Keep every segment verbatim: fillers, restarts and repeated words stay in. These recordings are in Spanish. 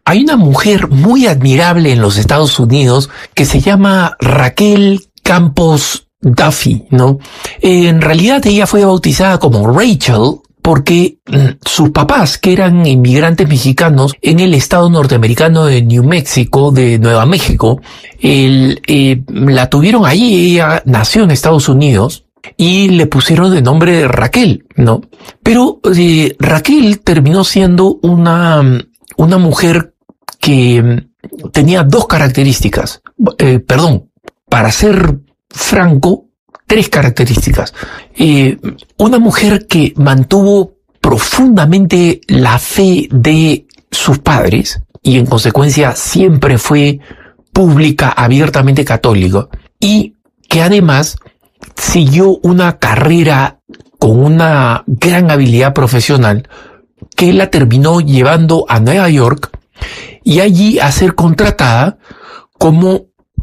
hay una mujer muy admirable en los Estados Unidos que se llama Raquel Campos Duffy, ¿no? Eh, en realidad ella fue bautizada como Rachel porque mm, sus papás, que eran inmigrantes mexicanos en el estado norteamericano de New Mexico, de Nueva México, el, eh, la tuvieron allí. Ella nació en Estados Unidos y le pusieron de nombre Raquel, ¿no? Pero eh, Raquel terminó siendo una, una mujer que tenía dos características. Eh, perdón, para ser franco, tres características. Eh, una mujer que mantuvo profundamente la fe de sus padres y en consecuencia siempre fue pública, abiertamente católica, y que además siguió una carrera con una gran habilidad profesional que la terminó llevando a Nueva York y allí a ser contratada como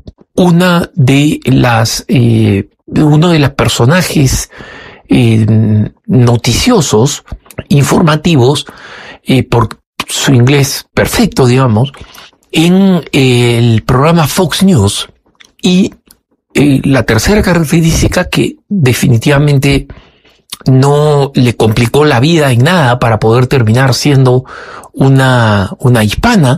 una de las eh, uno de los personajes eh, noticiosos, informativos, eh, por su inglés perfecto, digamos, en eh, el programa Fox News. Y eh, la tercera característica, que definitivamente no le complicó la vida en nada para poder terminar siendo una, una hispana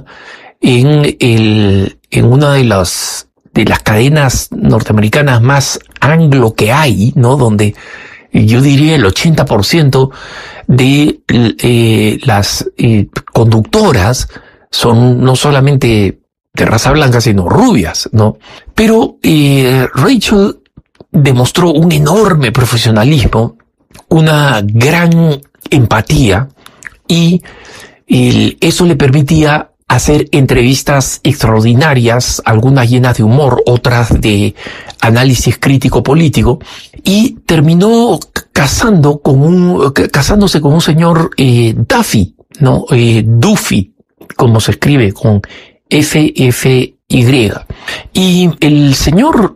en el, en una de las de las cadenas norteamericanas más anglo que hay, ¿no? Donde yo diría el ochenta por ciento de eh, las eh, conductoras son no solamente de raza blanca, sino rubias, ¿no? Pero eh, Rachel demostró un enorme profesionalismo, una gran empatía, y el, eso le permitía hacer entrevistas extraordinarias, algunas llenas de humor, otras de análisis crítico político, y terminó casando con un, casándose con un señor eh, Duffy, ¿no? Eh, Duffy, como se escribe, con F F Y. Y el señor